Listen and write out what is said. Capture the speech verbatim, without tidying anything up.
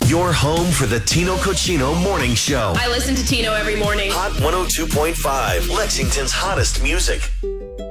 Your home for the Tino Cochino Morning Show. I listen to Tino every morning. Hot one oh two point five, Lexington's hottest music.